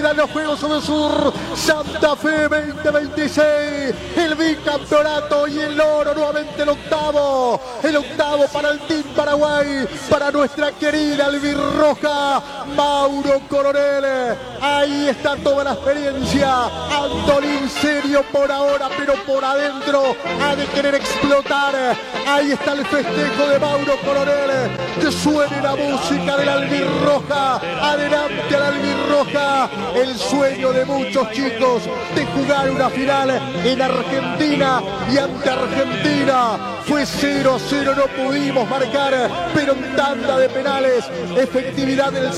comienzan los Juegos del Sur Santa Fe 2026, el bicampeonato y el oro nuevamente el octavo para el Team Paraguay, para nuestra querida albirroja Mauro Coronel. Ahí está toda la experiencia, Antolín serio por ahora, pero por adentro ha de querer explotar. Ahí está el festejo de Mauro Coronel, que suene la música de la albirroja, adelante a la albirroja, el sueño de muchos chicos de jugar una final en Argentina, y ante Argentina fue 0-0, no pudimos marcar, pero en tanda de penales, efectividad del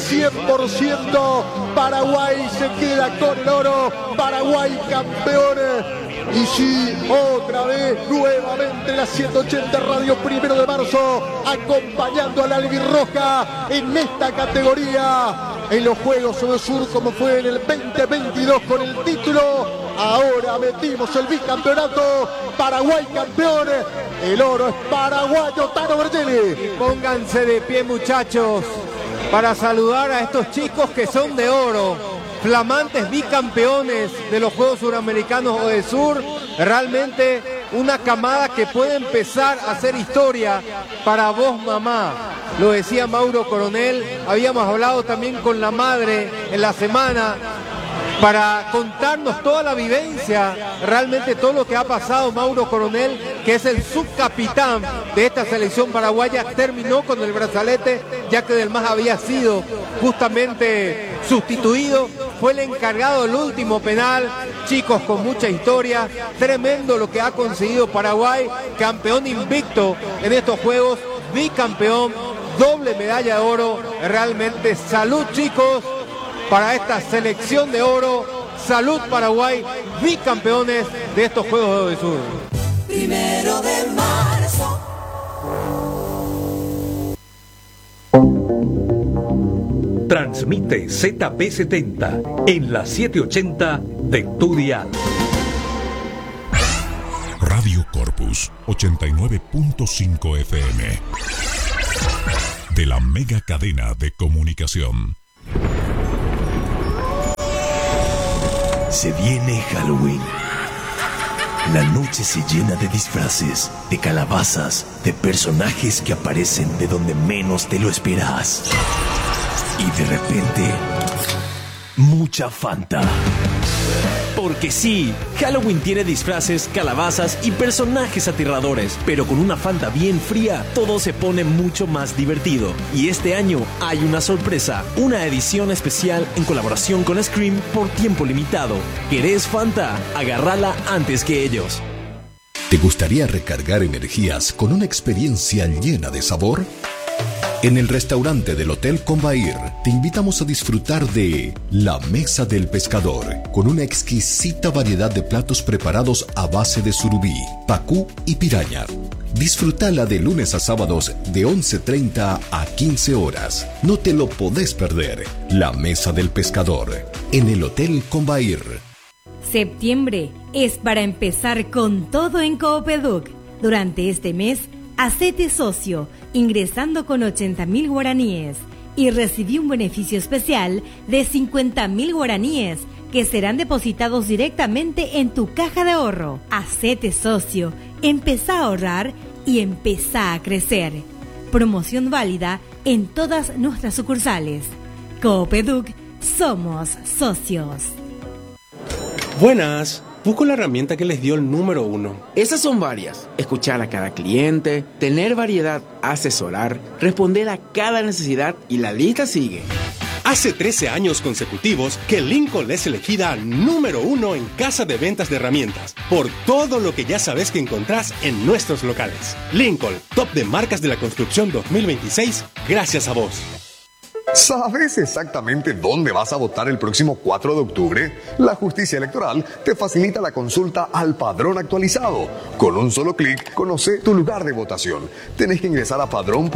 100%, Paraguay se queda con el oro, Paraguay campeón. Y sí, otra vez, nuevamente la 180 Radio 1 de marzo, acompañando a la albirroja en esta categoría, en los Juegos del Sur, como fue en el 2022 con el título. Ahora metimos el bicampeonato, Paraguay campeón, el oro es paraguayo. Tano Bergelli. Pónganse de pie, muchachos, para saludar a estos chicos que son de oro, flamantes bicampeones de los Juegos Suramericanos o del Sur. Realmente una camada que puede empezar a hacer historia para vos, mamá. Lo decía Mauro Coronel, habíamos hablado también con la madre en la semana para contarnos toda la vivencia, realmente todo lo que ha pasado. Mauro Coronel, que es el subcapitán de esta selección paraguaya, terminó con el brazalete, ya que Del Mas había sido justamente sustituido, fue el encargado del último penal. Chicos con mucha historia, tremendo lo que ha conseguido Paraguay, campeón invicto en estos Juegos, bicampeón, doble medalla de oro. Realmente salud, chicos, para esta selección de oro. Salud, Paraguay, bicampeones de estos Juegos del Sur. 1 de marzo. Transmite ZP70 en la 780 de tu dial. Radio Corpus 89.5 FM. De la mega cadena de comunicación. Se viene Halloween. La noche se llena de disfraces, de calabazas, de personajes que aparecen de donde menos te lo esperas. Y de repente, mucha Fanta. Porque sí, Halloween tiene disfraces, calabazas y personajes aterradores, pero con una Fanta bien fría, todo se pone mucho más divertido. Y este año hay una sorpresa, una edición especial en colaboración con Scream por tiempo limitado. ¿Querés Fanta? Agárrala antes que ellos. ¿Te gustaría recargar energías con una experiencia llena de sabor? En el restaurante del Hotel Combair te invitamos a disfrutar de La Mesa del Pescador, con una exquisita variedad de platos preparados a base de surubí, pacú y piraña. Disfrútala de lunes a sábados de 11:30 a 15 horas. No te lo podés perder. La Mesa del Pescador, en el Hotel Combair. Septiembre es para empezar con todo en Coopeduc. Durante este mes, hacete socio ingresando con 80.000 guaraníes y recibí un beneficio especial de 50.000 guaraníes que serán depositados directamente en tu caja de ahorro. Hacete socio, empezá a ahorrar y empezá a crecer. Promoción válida en todas nuestras sucursales. Coopeduc, somos socios. Buenas. Busco la herramienta que les dio el número 1. Esas son varias. Escuchar a cada cliente, tener variedad, asesorar, responder a cada necesidad y la lista sigue. Hace 13 años consecutivos que Lincoln es elegida número 1 en casa de ventas de herramientas por todo lo que ya sabes que encontrás en nuestros locales. Lincoln, top de marcas de la construcción 2026, gracias a vos. ¿Sabes exactamente dónde vas a votar el próximo 4 de octubre? La Justicia Electoral te facilita la consulta al padrón actualizado. Con un solo clic, conoce tu lugar de votación. Tenés que ingresar a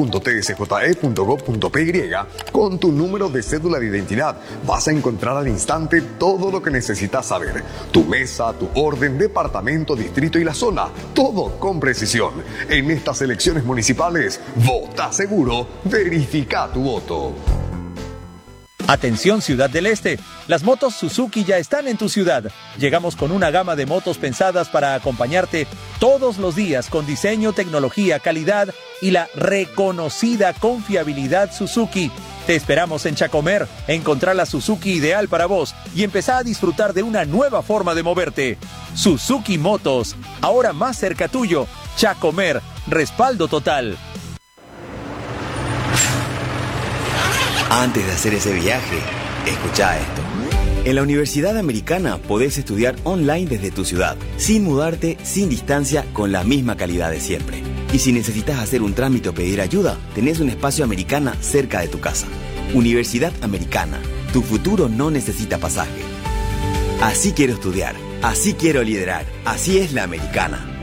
padrón.tsje.gov.py con tu número de cédula de identidad. Vas a encontrar al instante todo lo que necesitas saber. Tu mesa, tu orden, departamento, distrito y la zona. Todo con precisión. En estas elecciones municipales, vota seguro, verifica tu voto. Atención Ciudad del Este, las motos Suzuki ya están en tu ciudad. Llegamos con una gama de motos pensadas para acompañarte todos los días con diseño, tecnología, calidad y la reconocida confiabilidad Suzuki. Te esperamos en Chacomer, encontrar la Suzuki ideal para vos y empezar a disfrutar de una nueva forma de moverte. Suzuki Motos, ahora más cerca tuyo. Chacomer, respaldo total. Antes de hacer ese viaje, escucha esto. En la Universidad Americana podés estudiar online desde tu ciudad, sin mudarte, sin distancia, con la misma calidad de siempre. Y si necesitas hacer un trámite o pedir ayuda, tenés un espacio Americana cerca de tu casa. Universidad Americana, tu futuro no necesita pasaje. Así quiero estudiar, así quiero liderar, así es la Americana.